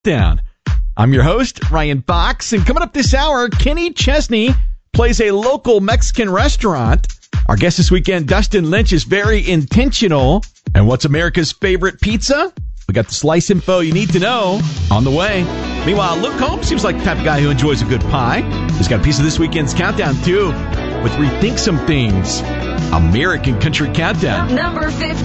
Down. I'm your host, Ryan Fox, and coming up this hour, Kenny Chesney plays a local Mexican restaurant. Our guest this weekend, Dustin Lynch, is very intentional. And what's America's favorite pizza? We got the slice info you need to know on the way. Meanwhile, Luke Combs seems like the type of guy who enjoys a good pie. He's got a piece of this weekend's countdown, too, with Rethink Some Things. American Country Countdown. Number 50.